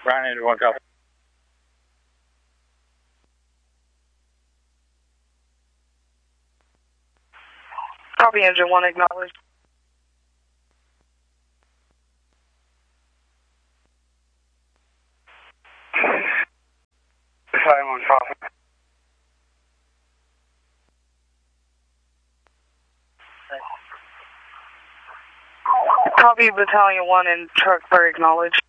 Ryan Engine 1, copy. Copy, Engine 1, acknowledge. Battalion 1, copy. Copy, Battalion 1 and truck for acknowledge.